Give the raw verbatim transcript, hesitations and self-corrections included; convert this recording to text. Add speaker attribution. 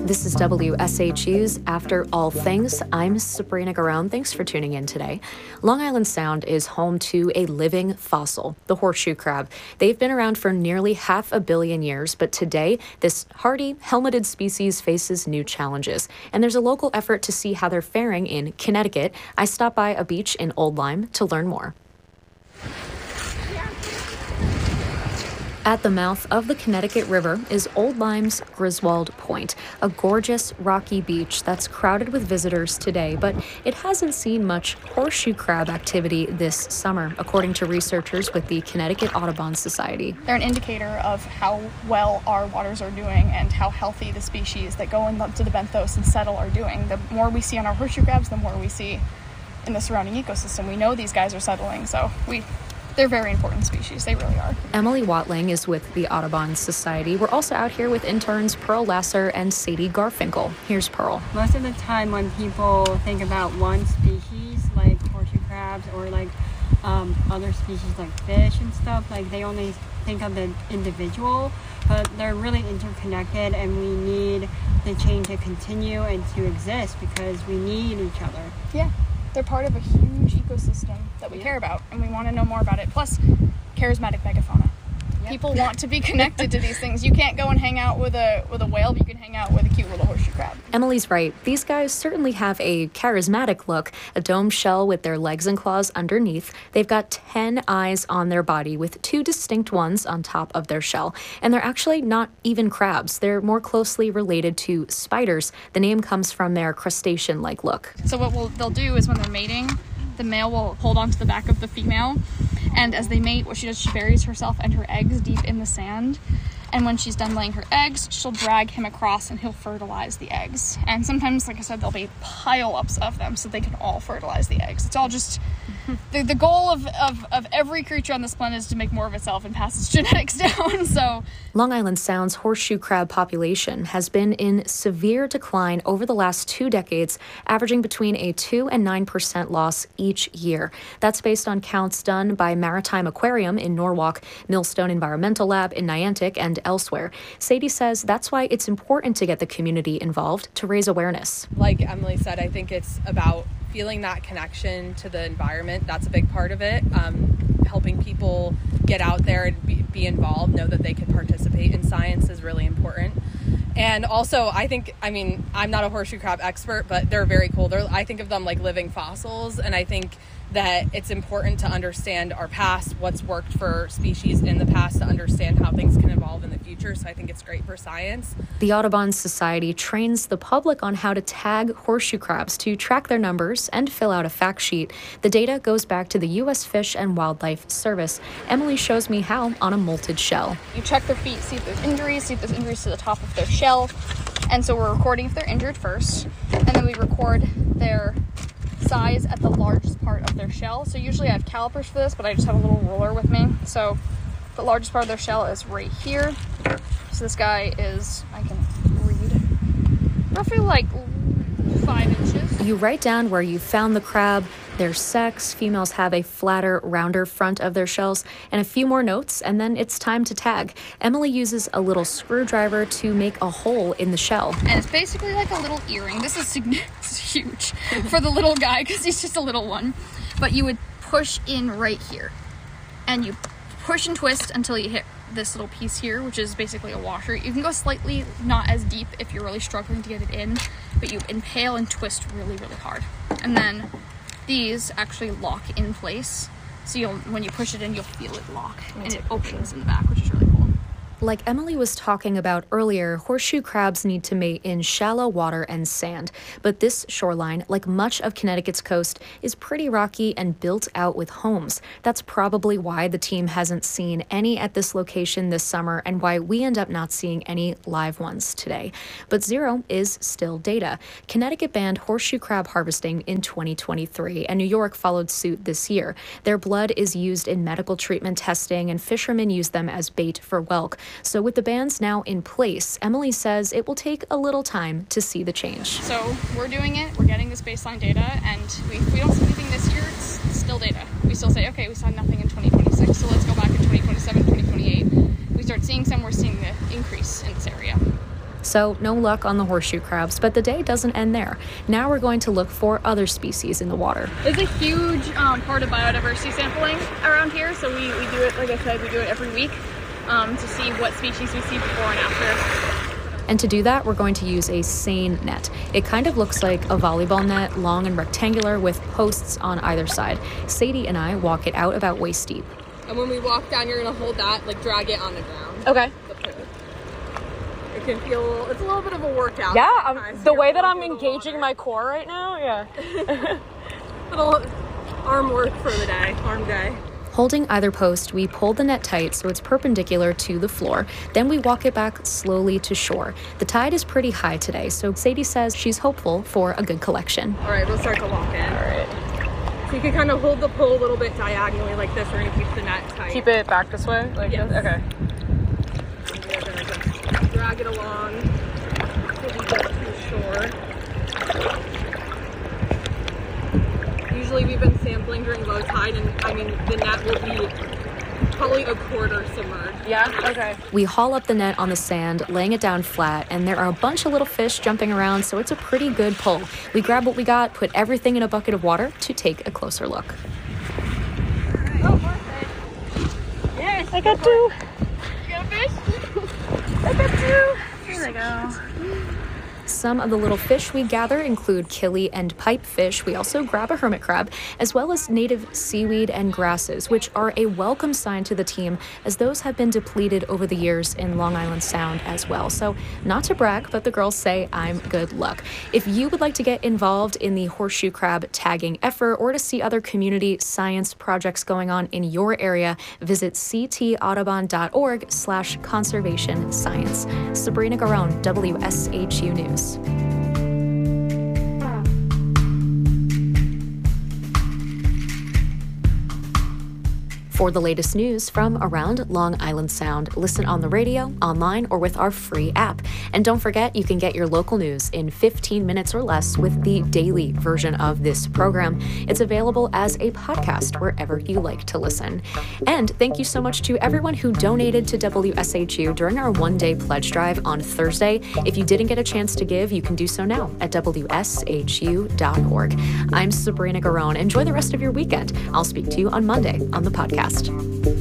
Speaker 1: This is W S H U's After All Things. I'm Sabrina Garone. Thanks for tuning in today. Long Island Sound is home to a living fossil, the horseshoe crab. They've been around for nearly half a billion years, but today, this hardy, helmeted species faces new challenges. And there's a local effort to see how they're faring in Connecticut. I stopped by a beach in Old Lyme to learn more. At the mouth of the Connecticut River is Old Lyme's Griswold Point, a gorgeous rocky beach that's crowded with visitors today, but it hasn't seen much horseshoe crab activity this summer, according to researchers with the Connecticut Audubon Society.
Speaker 2: They're an indicator of how well our waters are doing and how healthy the species that go into the benthos and settle are doing. The more we see on our horseshoe crabs, the more we see in the surrounding ecosystem. We know these guys are settling, so we They're very important species. They really are.
Speaker 1: Emily Watling is with the Audubon Society. We're also out here with interns Pearl Lasser and Sadie Garfinkel. Here's Pearl.
Speaker 3: Most of the time when people think about one species, like horseshoe crabs or like um, other species like fish and stuff, like they only think of the individual, but they're really interconnected and we need the chain to continue and to exist because we need each other.
Speaker 2: Yeah. They're part of a huge ecosystem that we yeah. care about, and we want to know more about it. Plus, charismatic megafauna. Yep. People want to be connected to these things. You can't go and hang out with a with a whale, but you can hang out with a cute little horseshoe crab.
Speaker 1: Emily's right. These guys certainly have a charismatic look, a dome shell with their legs and claws underneath. They've got ten eyes on their body with two distinct ones on top of their shell. And they're actually not even crabs. They're more closely related to spiders. The name comes from their crustacean-like look.
Speaker 2: So what we'll, they'll do is when they're mating, the male will hold onto the back of the female, and as they mate, what she does, she buries herself and her eggs deep in the sand, and when she's done laying her eggs, she'll drag him across and he'll fertilize the eggs. And sometimes, like I said, there'll be pile-ups of them so they can all fertilize the eggs. It's all just the, the goal of, of, of every creature on this planet is to make more of itself and pass its genetics down. So
Speaker 1: Long Island Sound's horseshoe crab population has been in severe decline over the last two decades, averaging between a two and nine percent loss each year. That's based on counts done by Maritime Aquarium in Norwalk, Millstone Environmental Lab in Niantic, and elsewhere. Sadie says that's why it's important to get the community involved to raise awareness.
Speaker 4: Like Emily said, I think it's about feeling that connection to the environment. That's a big part of it. Um, helping people get out there and be, be involved, know that they can participate in science is really important. And also, I think, I mean, I'm not a horseshoe crab expert, but they're very cool. They're, I think of them like living fossils, and I think that it's important to understand our past, what's worked for species in the past, to understand how things can evolve in the future. So I think it's great for science.
Speaker 1: The Audubon Society trains the public on how to tag horseshoe crabs to track their numbers and fill out a fact sheet. The data goes back to the U S Fish and Wildlife Service. Emily shows me how on a molted shell.
Speaker 2: You check their feet, see if there's injuries, see if there's injuries to the top of their shell. And so we're recording if they're injured first, and then we record their size at the largest part of their shell. So usually I have calipers for this, but I just have a little ruler with me. So the largest part of their shell is right here. So this guy is, I can read, roughly like five inches.
Speaker 1: You write down where you found the crab, their sex. Females have a flatter, rounder front of their shells, and a few more notes, and then it's time to tag. Emily uses a little screwdriver to make a hole in the shell.
Speaker 2: And it's basically like a little earring. This is, this is huge for the little guy because he's just a little one. But you would push in right here, and you push and twist until you hit this little piece here, which is basically a washer. You can go slightly not as deep if you're really struggling to get it in, but you impale and twist really, really hard. And then these actually lock in place, so you'll, when you push it in, you'll feel it lock, and it opens in the back, which is really cool.
Speaker 1: Like Emily was talking about earlier, horseshoe crabs need to mate in shallow water and sand. But this shoreline, like much of Connecticut's coast, is pretty rocky and built out with homes. That's probably why the team hasn't seen any at this location this summer and why we end up not seeing any live ones today. But zero is still data. Connecticut banned horseshoe crab harvesting in twenty twenty-three, and New York followed suit this year. Their blood is used in medical treatment testing, and fishermen use them as bait for whelk. So with the bans now in place, Emily says it will take a little time to see the change.
Speaker 2: So we're doing it, we're getting this baseline data, and we, if we don't see anything this year, it's still data. We still say, okay, we saw nothing in twenty twenty-six, so let's go back in twenty twenty-seven, twenty twenty-eight. We start seeing some, we're seeing the increase in this area.
Speaker 1: So no luck on the horseshoe crabs, but the day doesn't end there. Now we're going to look for other species in the water.
Speaker 2: It's a huge um, part of biodiversity sampling around here, so we, we do it, like I said, we do it every week um, to see what species we see before and after.
Speaker 1: And to do that, we're going to use a seine net. It kind of looks like a volleyball net, long and rectangular with posts on either side. Sadie and I walk it out about waist deep.
Speaker 4: And when we walk down, you're gonna hold that, like drag it on the ground.
Speaker 5: Okay.
Speaker 4: The pole. It can feel, it's a little bit of a workout.
Speaker 5: Yeah, I'm, the way that I'm
Speaker 4: through the
Speaker 5: engaging
Speaker 4: water.
Speaker 5: my core right now, yeah.
Speaker 4: Little arm work for the day, arm day.
Speaker 1: Holding either post, we pull the net tight so it's perpendicular to the floor. Then we walk it back slowly to shore. The tide is pretty high today, so Sadie says she's hopeful for a good collection.
Speaker 4: All right, we'll start to walk in.
Speaker 5: All right.
Speaker 4: So you can kind of hold the pole a little bit diagonally like this. We're gonna keep the net tight.
Speaker 5: Keep it back this way? Like
Speaker 4: Yes.
Speaker 5: this? Okay.
Speaker 4: And we're gonna just drag it along till we get to shore. Usually we've been sampling during low tide, and I mean the net will be probably a quarter submerged.
Speaker 5: Yeah? Okay.
Speaker 1: We haul up the net on the sand, laying it down flat, and there are a bunch of little fish jumping around, so it's a pretty good pull. We grab what we got, put everything in a bucket of water to take a closer look.
Speaker 2: Oh, perfect.
Speaker 3: Yes.
Speaker 5: I got two.
Speaker 2: You got a fish?
Speaker 5: I got two. Here they go.
Speaker 1: Some of the little fish we gather include killie and pipefish. We also grab a hermit crab, as well as native seaweed and grasses, which are a welcome sign to the team, as those have been depleted over the years in Long Island Sound as well. So not to brag, but the girls say I'm good luck. If you would like to get involved in the horseshoe crab tagging effort or to see other community science projects going on in your area, visit ctaudubon.org slash conservation science. Sabrina Garone, W S H U News. For the latest news from around Long Island Sound, listen on the radio, online, or with our free app. And don't forget, you can get your local news in fifteen minutes or less with the daily version of this program. It's available as a podcast wherever you like to listen. And thank you so much to everyone who donated to W S H U during our one-day pledge drive on Thursday. If you didn't get a chance to give, you can do so now at W S H U dot org. I'm Sabrina Garone. Enjoy the rest of your weekend. I'll speak to you on Monday on the podcast.